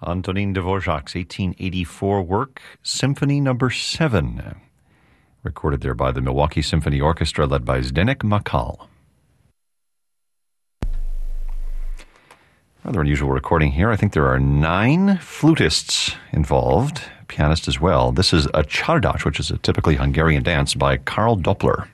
Antonin Dvorak's 1884 work, Symphony No. 7, recorded there by the Milwaukee Symphony Orchestra led by Zdeněk Makal. Rather unusual recording here. I think there are 9 flutists involved, pianist as well. This is a csardas, which is a typically Hungarian dance by Karl Doppler.